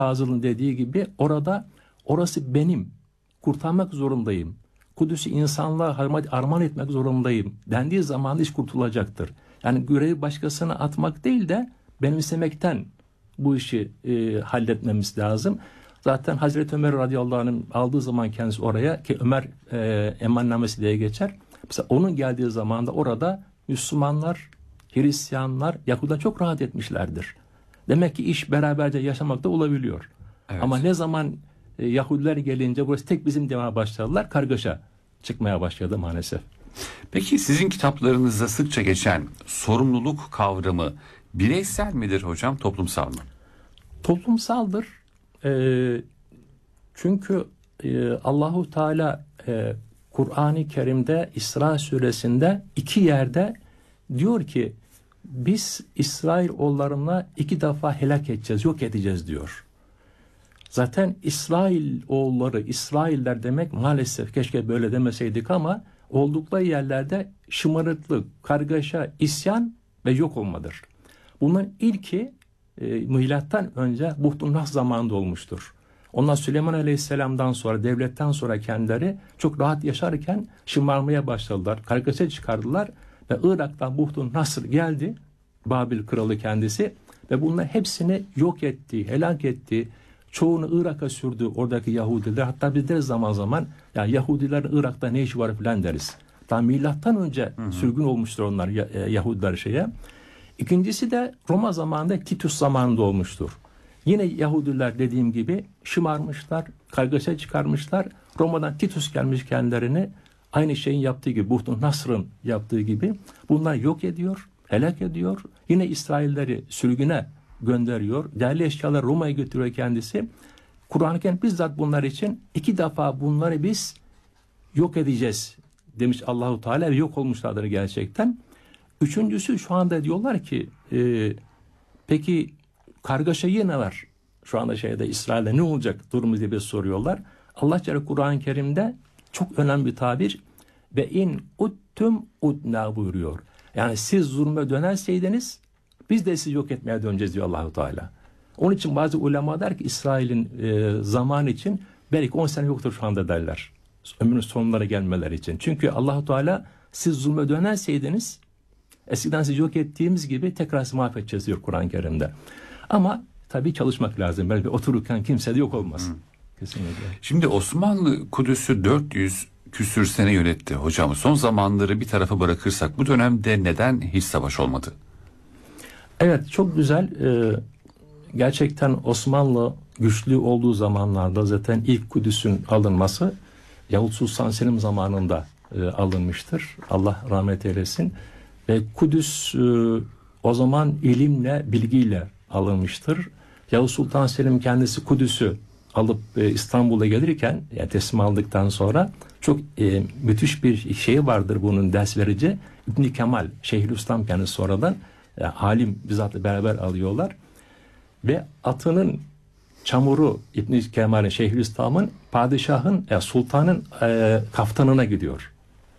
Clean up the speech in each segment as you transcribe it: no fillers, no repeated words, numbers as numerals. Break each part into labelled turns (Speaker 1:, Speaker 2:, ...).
Speaker 1: Fazıl'ın dediği gibi orada orası benim. Kurtarmak zorundayım. Kudüs'ü insanlığa armağan etmek zorundayım dendiği zaman iş kurtulacaktır. Yani görevi başkasına atmak değil de benimsemekten bu işi halletmemiz lazım. Zaten Hazreti Ömer radıyallahu anh'ın aldığı zaman kendisi oraya, ki Ömer emannamesi diye geçer. Mesela onun geldiği zaman da orada Müslümanlar, Hristiyanlar, Yahudiler çok rahat etmişlerdir. Demek ki iş beraberce yaşamakta olabiliyor.
Speaker 2: Evet.
Speaker 1: Ama ne zaman Yahudiler gelince burası tek bizim demeye başladılar, kargaşa çıkmaya başladı maalesef.
Speaker 2: Peki sizin kitaplarınızda sıkça geçen sorumluluk kavramı bireysel midir hocam, toplumsal mı?
Speaker 1: Toplumsaldır. Çünkü Allahu Teala Kur'an-ı Kerim'de İsra suresinde 2 yerde diyor ki biz İsrailoğullarına 2 defa helak edeceğiz, yok edeceğiz diyor. Zaten İsrailoğulları, İsrailler demek maalesef keşke böyle demeseydik ama oldukları yerlerde şımarıklık, kargaşa, isyan ve yok olmadır. Bunların ilki milattan önce Buhtun-Nas zamanında olmuştur. Onlar Süleyman Aleyhisselam'dan sonra, devletten sonra kendileri çok rahat yaşarken şımarmaya başladılar. Kargaşa çıkardılar ve Irak'tan Buhtun-Nasr geldi, Babil kralı kendisi, ve bunların hepsini yok etti, helak etti. Çoğunu Irak'a sürdü oradaki Yahudiler. Hatta biz deriz zaman zaman ya Yahudilerin Irak'ta ne işi var filan deriz. Daha milattan önce sürgün olmuştur onlar Yahudiler şeye. İkincisi de Roma zamanında Titus zamanında olmuştur. Yine Yahudiler dediğim gibi şımarmışlar, kargaşa çıkarmışlar. Roma'dan Titus gelmiş kendilerini aynı şeyin yaptığı gibi, Buhtun-Nasr'ın yaptığı gibi bunlar yok ediyor, helak ediyor. Yine İsrailleri sürgüne gönderiyor. Değerli eşyaları Roma'ya götürüyor kendisi. Kur'an-ı Kerim bizzat bunlar için 2 defa bunları biz yok edeceğiz demiş Allahu Teala ve yok olmuşlardır gerçekten. Üçüncüsü şu anda diyorlar ki peki kargaşa yine var. Şu anda İsrail'de ne olacak durumumuz diye soruyorlar. Allah Teala Kur'an-ı Kerim'de çok önemli bir tabir ve in uttum udna buyuruyor. Yani siz zulme dönerseydiniz biz de sizi yok etmeye döneceğiz diyor Allah-u Teala. Onun için bazı ulema der ki İsrail'in zaman için belki 10 sene yoktur şu anda derler. Ömrünün sonlara gelmeleri için. Çünkü Allah-u Teala siz zulme dönerseydiniz eskiden sizi yok ettiğimiz gibi tekrar sizi mahvedeceğiz diyor Kur'an-ı Kerim'de. Ama tabii çalışmak lazım. Böyle otururken kimse de yok olmaz. Kesinlikle.
Speaker 2: Şimdi Osmanlı Kudüs'ü 400 küsür sene yönetti hocam. Son zamanları bir tarafa bırakırsak bu dönemde neden hiç savaş olmadı?
Speaker 1: Evet, çok güzel. Gerçekten Osmanlı güçlü olduğu zamanlarda zaten ilk Kudüs'ün alınması Yavuz Sultan Selim zamanında alınmıştır. Allah rahmet eylesin. Ve Kudüs o zaman ilimle, bilgiyle alınmıştır. Yavuz Sultan Selim kendisi Kudüs'ü alıp İstanbul'a gelirken, yani teslim aldıktan sonra çok müthiş bir şey vardır bunun ders verici. İbn-i Kemal, Şeyhülislam kendisi sonradan alim bizzat beraber alıyorlar. Ve atının çamuru İbn-i Kemal'in, Şeyhülislam'ın, padişahın, sultanın kaftanına gidiyor.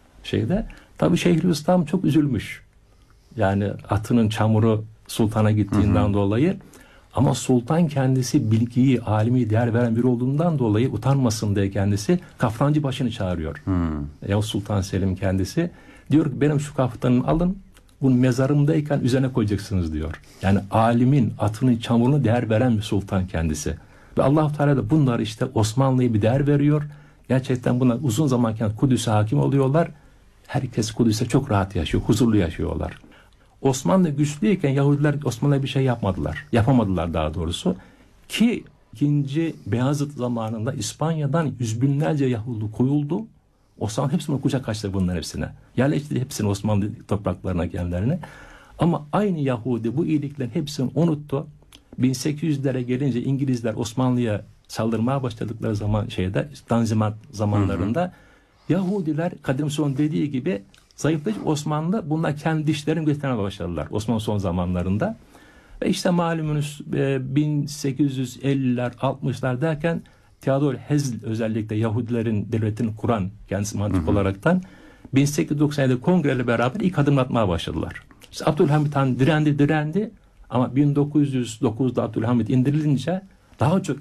Speaker 1: Tabii Şeyhülislam çok üzülmüş. Yani atının çamuru sultana gittiğinden dolayı. Ama sultan kendisi bilgiyi, alimi değer veren biri olduğundan dolayı utanmasın diye kendisi kaftancı başını çağırıyor. Yavuz Sultan Selim kendisi diyor ki benim şu kaftanımı alın, bunu mezarımdayken üzerine koyacaksınız diyor. Yani alimin atının çamurunu değer veren bir sultan kendisi. Ve Allah-u Teala da bunlar işte Osmanlı'ya bir değer veriyor. Gerçekten bunlar uzun zamanken Kudüs'e hakim oluyorlar. Herkes Kudüs'te çok rahat yaşıyor, huzurlu yaşıyorlar. Osmanlı güçlüyken Yahudiler Osmanlı'ya bir şey yapmadılar. Yapamadılar daha doğrusu. Ki 2. Beyazıt zamanında İspanya'dan yüz binlerce Yahudi koyuldu. Osmanlı hepsini kucak açtı bunların hepsine. Yerleştirdi hepsini Osmanlı topraklarına kendilerine. Ama aynı Yahudi bu iyiliklerin hepsini unuttu. 1800'lere gelince İngilizler Osmanlı'ya saldırmaya başladıkları zaman Tanzimat zamanlarında Yahudiler Kadim Son dediği gibi zayıflayıcı Osmanlı bunlar kendi dişlerini göstermeye başladılar Osmanlı son zamanlarında. Ve işte malumunuz 1850'ler 60'lar derken Theodor Herzl özellikle Yahudilerin devletini kuran kendisi mantık olaraktan 1897 kongreyle beraber ilk adım atmaya başladılar. İşte Abdülhamit Han direndi ama 1909'da Abdülhamit indirilince daha çok